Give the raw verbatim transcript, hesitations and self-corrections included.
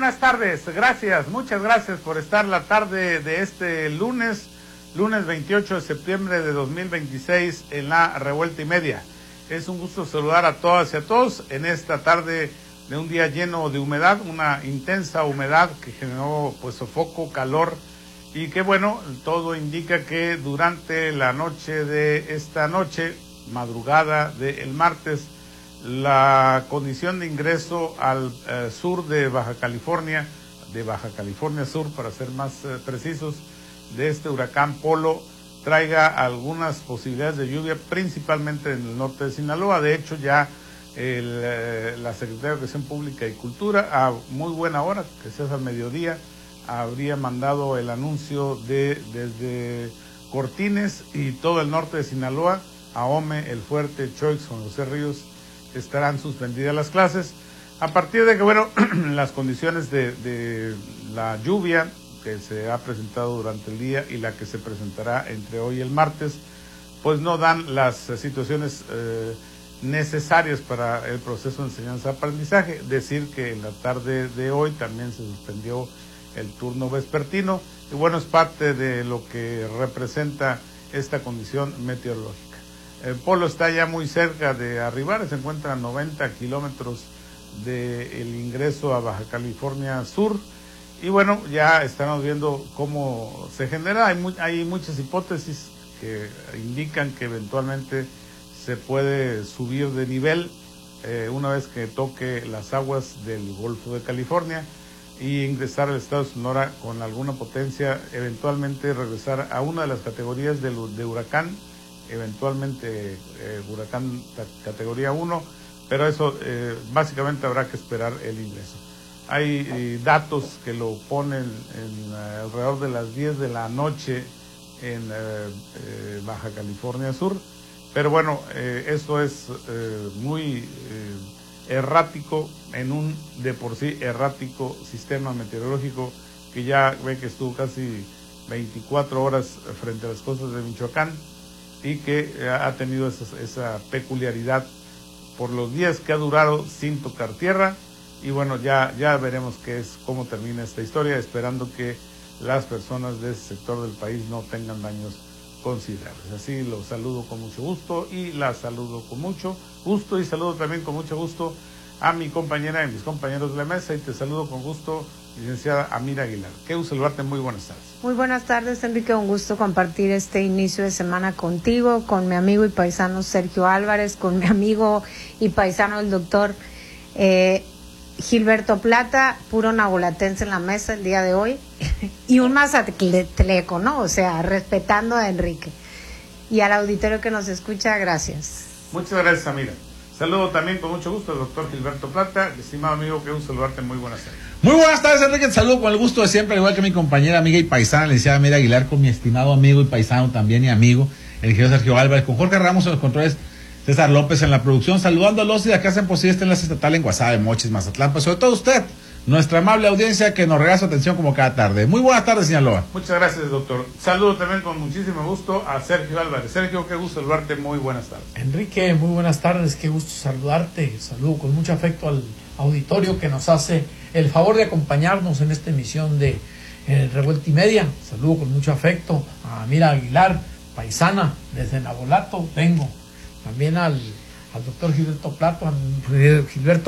buenas tardes, gracias, muchas gracias por estar la tarde de este lunes, lunes veintiocho de septiembre de dos mil veintiséis en la Revuelta y Media. Es un gusto saludar a todas y a todos en esta tarde de un día lleno de humedad, una intensa humedad que generó pues sofoco, calor, y que bueno, todo indica que durante la noche de esta noche, madrugada del martes, la condición de ingreso al eh, sur de Baja California, de Baja California Sur para ser más eh, precisos, de este huracán Polo, traiga algunas posibilidades de lluvia, principalmente en el norte de Sinaloa. De hecho, ya el, eh, la Secretaría de Educación Pública y Cultura, a muy buena hora, que sea al mediodía, habría mandado el anuncio de desde Cortines y todo el norte de Sinaloa, Ahome, El Fuerte, Choix, Juan José Ríos, estarán suspendidas las clases, a partir de que, bueno, las condiciones de, de la lluvia que se ha presentado durante el día y la que se presentará entre hoy y el martes, pues no dan las situaciones eh, necesarias para el proceso de enseñanza-aprendizaje. Decir que en la tarde de hoy también se suspendió el turno vespertino, y bueno, es parte de lo que representa esta condición meteorológica. El Polo está ya muy cerca de arribar, se encuentra a noventa kilómetros del ingreso a Baja California Sur, y bueno, ya estamos viendo cómo se genera. Hay, mu hay muchas hipótesis que indican que eventualmente se puede subir de nivel eh, una vez que toque las aguas del Golfo de California y ingresar al estado de Sonora con alguna potencia, eventualmente regresar a una de las categorías de, de huracán, eventualmente eh, huracán categoría uno, pero eso eh, básicamente habrá que esperar el ingreso. Hay eh, datos que lo ponen en eh, alrededor de las diez de la noche en eh, eh, Baja California Sur, pero bueno, eh, eso es eh, muy eh, errático en un de por sí errático sistema meteorológico que ya ve que estuvo casi veinticuatro horas frente a las costas de Michoacán, y que ha tenido esa, esa peculiaridad por los días que ha durado sin tocar tierra. Y bueno, ya, ya veremos qué es, cómo termina esta historia, esperando que las personas de ese sector del país no tengan daños considerables. Así los saludo con mucho gusto y la saludo con mucho gusto y saludo también con mucho gusto a mi compañera y mis compañeros de la mesa, y te saludo con gusto, licenciada Amira Aguilar. Qué gusto saludarte, muy buenas tardes. Muy buenas tardes, Enrique, un gusto compartir este inicio de semana contigo, con mi amigo y paisano Sergio Álvarez, con mi amigo y paisano el doctor eh, Gilberto Plata, puro nabolatense en la mesa el día de hoy, y un mazatleco, ¿no? O sea, respetando a Enrique. Y al auditorio que nos escucha, gracias. Muchas gracias, Amira. Saludo también con mucho gusto al doctor Gilberto Plata, estimado amigo, que gusto saludarte, muy buenas tardes. Muy buenas tardes, Enrique, te saludo con el gusto de siempre, al igual que mi compañera, amiga y paisana, licenciada Amira Aguilar, con mi estimado amigo y paisano también y amigo, el ingeniero Sergio Álvarez, con Jorge Ramos en los controles, César López en la producción, saludándolos y de acá hacen posible este enlace estatal en Guasave, Mochis, Mazatlán, pues sobre todo usted, nuestra amable audiencia que nos regala su atención como cada tarde. Muy buenas tardes, Sinaloa. Muchas gracias, doctor. Saludo también con muchísimo gusto a Sergio Álvarez. Sergio, qué gusto saludarte, muy buenas tardes. Enrique, muy buenas tardes, qué gusto saludarte. Saludo con mucho afecto al auditorio que nos hace el favor de acompañarnos en esta emisión de eh, Revuelta y Media. Saludo con mucho afecto a Amira Aguilar, paisana, desde Nabolato vengo. También al, al doctor Gilberto Plato, Gilberto